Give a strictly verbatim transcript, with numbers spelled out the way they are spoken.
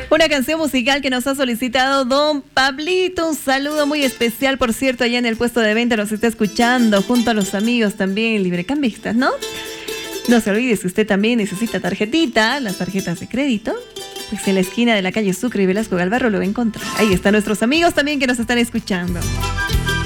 Una canción musical que nos ha solicitado don Pablito. Un saludo muy especial, por cierto, allá en el puesto de venta nos está escuchando, junto a los amigos también librecambistas, ¿no? No se olvide, si usted también necesita tarjetita, las tarjetas de crédito, pues en la esquina de la calle Sucre y Velasco Galvarro lo va a encontrar. Ahí están nuestros amigos también que nos están escuchando.